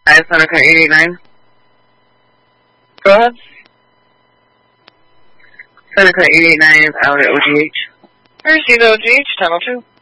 Hi, Seneca 889. Go ahead. Seneca 889 is out at OGH. Here's you to OGH, 1002.